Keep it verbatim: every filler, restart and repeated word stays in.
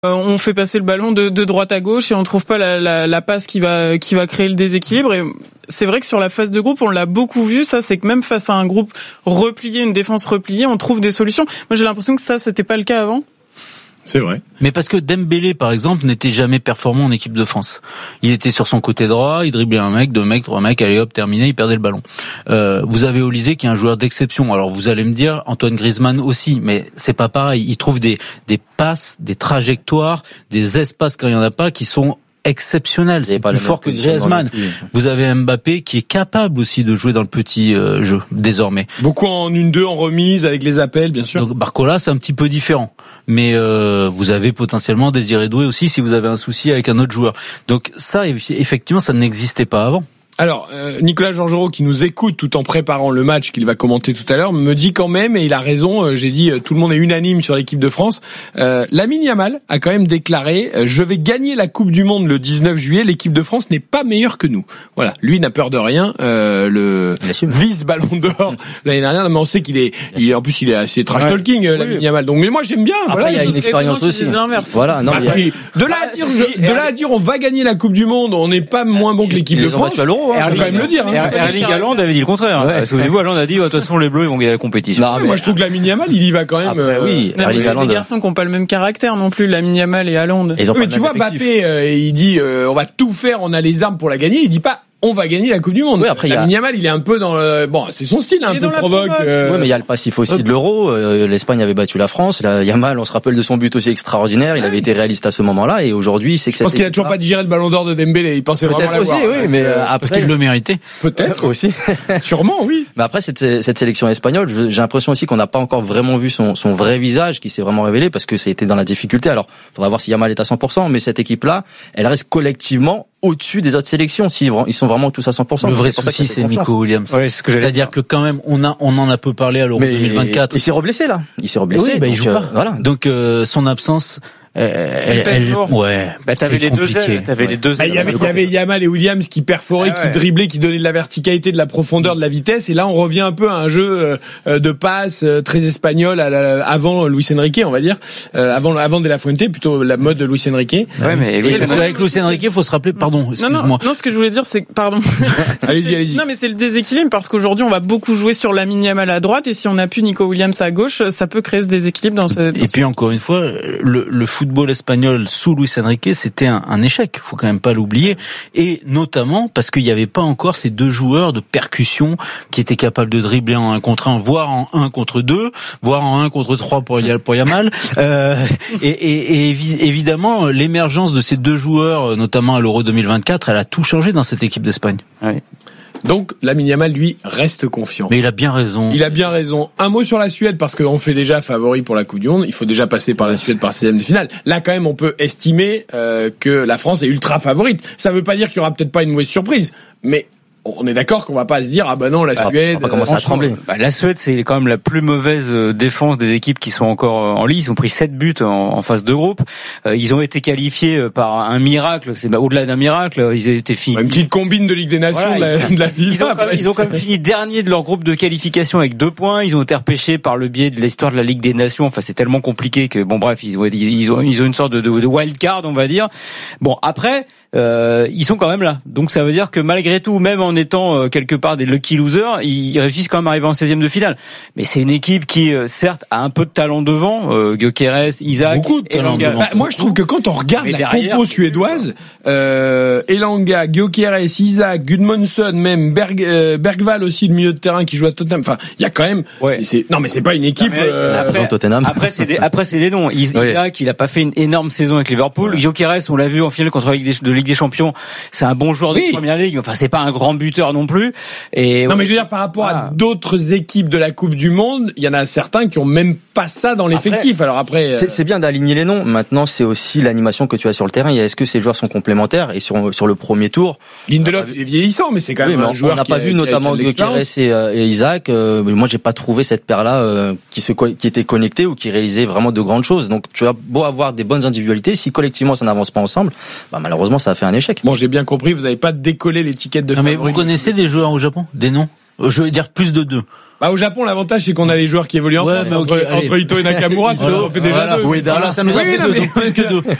On fait passer le ballon de, de droite à gauche et on trouve pas la, la, la passe qui va qui va créer le déséquilibre. Et c'est vrai que sur la phase de groupe, on l'a beaucoup vu. Ça, c'est que même face à un groupe replié, une défense repliée, on trouve des solutions. Moi, j'ai l'impression que ça, c'était pas le cas avant. C'est vrai. Mais parce que Dembélé, par exemple, n'était jamais performant en équipe de France. Il était sur son côté droit, il driblait un mec, deux mecs, trois mecs, allez hop, terminé, il perdait le ballon. Euh, vous avez Olysée qui est un joueur d'exception. Alors vous allez me dire, Antoine Griezmann aussi, mais c'est pas pareil. Il trouve des, des passes, des trajectoires, des espaces quand il y en a pas qui sont exceptionnel, c'est plus fort que Griezmann. Vous avez Mbappé qui est capable aussi de jouer dans le petit euh, jeu désormais. Beaucoup en une deux en remise avec les appels, bien sûr. Donc Barcola, c'est un petit peu différent, mais euh, vous avez potentiellement Désiré Doué aussi si vous avez un souci avec un autre joueur. Donc ça, effectivement, ça n'existait pas avant. Alors, euh, Nicolas Georgerot, qui nous écoute tout en préparant le match qu'il va commenter tout à l'heure, me dit quand même, et il a raison, euh, j'ai dit euh, tout le monde est unanime sur l'équipe de France, euh, Lamine Yamal a quand même déclaré euh, « Je vais gagner la Coupe du Monde le dix-neuf juillet, l'équipe de France n'est pas meilleure que nous ». Voilà, lui n'a peur de rien, euh, le vice-ballon d'or l'année dernière, mais on sait qu'il est, il est en plus il est assez trash-talking, ouais. Lamine Yamal, donc mais moi j'aime bien. Après, voilà, il y a une expérience aussi. Voilà, non, bah, a... de là à dire, je, de là à dire on va gagner la Coupe du Monde, on n'est pas moins bon que l'équipe de France. Hein, faut quand même le dire. Hein. Erling Haaland avait dit le contraire. Ouais. Souvenez-vous, Haaland a dit de toute façon les Bleus ils vont gagner la compétition. Non, mais moi je trouve que Lamine Yamal il y va quand même. Après, euh... oui, non, Erling Haaland. Des garçons qui n'ont pas le même caractère non plus, Lamine Yamal et Haaland. Oui, mais tu vois, Mbappé, euh, il dit euh, on va tout faire, on a les armes pour la gagner. Il dit pas on va gagner la Coupe du Monde. Oui, après, Lamine a... Yamal, il est un peu dans le... Bon, c'est son style, un peu provoque. Euh... Oui, mais il y a le passif aussi Hop. de l'Euro. Euh, L'Espagne avait battu la France. La Yamal, on se rappelle de son but aussi extraordinaire. Il avait été réaliste à ce moment-là. Et aujourd'hui, c'est que je pense qu'il a toujours pas digéré le ballon d'or de Dembélé. Il pensait Peut-être vraiment l'avoir. aussi, oui, mais euh, après... Parce qu'il le méritait. Peut-être aussi. Sûrement, oui. Mais après, cette, cette sélection espagnole, j'ai l'impression aussi qu'on n'a pas encore vraiment vu son, son vrai visage qui s'est vraiment révélé parce que c'était dans la difficulté. Alors, faudra voir si Yamal est à cent pour cent, mais cette équipe-là, elle reste collectivement au-dessus des autres sélections, s'ils ils sont vraiment tous à cent pour cent. Le vrai souci, c'est Nico Williams. Ouais, c'est C'est-à-dire que quand même, on a, on en a peu parlé à l'Euro deux mille vingt-quatre. Il s'est reblessé, là. Il s'est reblessé. Oui, bah, il joue euh, pas. Voilà. Donc, euh, son absence, Elle, elle, elle, ouais. Bah, t'avais les compliqué. deux ailes. T'avais ouais. les deux bah, ailes. Il y avait, il y avait Yamal et Williams qui perforaient, ah ouais. qui driblaient, qui donnaient de la verticalité, de la profondeur, de la vitesse. Et là, on revient un peu à un jeu de passe très espagnol à la, avant Luis Enrique, on va dire. Euh, avant, avant De La Fuente, plutôt la mode de Luis Enrique. Ouais, mais Luis Enrique. Avec Luis Enrique, il faut se rappeler, pardon, excuse-moi. Non, non, non, ce que je voulais dire, c'est que, pardon. allez-y, allez-y. Non, mais c'est le déséquilibre parce qu'aujourd'hui, on va beaucoup jouer sur Lamine Yamal à droite et si on appuie Nico Williams à gauche, ça peut créer ce déséquilibre dans cette. Et puis, encore une fois, le, le football espagnol sous Luis Enrique, c'était un, un échec, faut quand même pas l'oublier, et notamment parce qu'il n'y avait pas encore ces deux joueurs de percussion qui étaient capables de dribbler en un contre un, voire en un contre deux, voire en un contre trois pour, pour Yamal. Euh, et, et, et évi- évidemment, l'émergence de ces deux joueurs, notamment à l'Euro deux mille vingt-quatre, elle a tout changé dans cette équipe d'Espagne. Oui. Donc, Lamine Yamal, lui, reste confiant. Mais il a bien raison. Il a bien raison. Un mot sur la Suède, parce qu'on fait déjà favori pour la Coupe du Monde. Il faut déjà passer par la Suède par seizième de finale. Là, quand même, on peut estimer euh, que la France est ultra favorite. Ça veut pas dire qu'il y aura peut-être pas une mauvaise surprise, mais on est d'accord qu'on va pas se dire ah bah non la Suède. On va commencer à trembler. Bah, la Suède c'est quand même la plus mauvaise défense des équipes qui sont encore en lice. Ils ont pris sept buts en, en phase de groupe. Euh, ils ont été qualifiés par un miracle. C'est bah, au-delà d'un miracle. Ils ont été finis. Une petite combine de Ligue des Nations voilà, de la, de la FIFA. Ils ont, quand même, ils ont quand même fini dernier de leur groupe de qualification avec deux points. Ils ont été repêchés par le biais de l'histoire de la Ligue des Nations. Enfin c'est tellement compliqué que bon bref ils ont ils ont ils ont une sorte de, de, de wild card on va dire. Bon après euh, ils sont quand même là. Donc ça veut dire que malgré tout même en étant euh, quelque part des lucky losers, ils réussissent quand même à arriver en seizième de finale. Mais c'est une équipe qui, euh, certes, a un peu de talent devant. Euh, Gyökeres, Isaac, beaucoup de talent devant. Bah, moi, je trouve que quand on regarde mais la derrière, compo suédoise, euh, Elanga, Gyökeres, Isaac, Gudmundsson, même Berg, euh, Bergvall aussi, le milieu de terrain qui joue à Tottenham. Enfin, il y a quand même. Ouais. C'est, c'est... Non, mais c'est pas une équipe. Euh... Après, Tottenham. après, c'est des, après, c'est des noms. Is- oui. Isaac, il a pas fait une énorme saison avec Liverpool. Ouais. Gyökeres, on l'a vu en finale contre la Ligue des, de Ligue des Champions. C'est un bon joueur de oui. Première Ligue. Enfin, c'est pas un grand buteur non plus. Et non mais je veux dire par rapport ah. à d'autres équipes de la Coupe du Monde, il y en a certains qui ont même pas ça dans l'effectif. Après, Alors après, c'est, euh... c'est bien d'aligner les noms. Maintenant, c'est aussi l'animation que tu as sur le terrain. Est-ce que ces joueurs sont complémentaires? Et sur sur le premier tour, Lindelof il est vieillissant, mais c'est quand même oui, un joueur. On n'a pas vu notamment Gyökeres et, euh, et Isaac. Euh, moi, j'ai pas trouvé cette paire-là euh, qui se qui était connectée ou qui réalisait vraiment de grandes choses. Donc, tu as beau avoir des bonnes individualités, si collectivement ça n'avance pas ensemble, bah, malheureusement, ça a fait un échec. Bon, j'ai bien compris. Vous n'avez pas décollé l'étiquette de. Non, mais vous connaissez des joueurs au Japon, des noms? Je vais dire plus de deux. Bah, au Japon, l'avantage, c'est qu'on a les joueurs qui évoluent en Ouais, France. mais entre, okay, entre Ito et Nakamura, ça voilà, nous en fait déjà voilà, deux. Oui, voilà, ça nous a oui, fait non, deux, mais... donc plus que deux.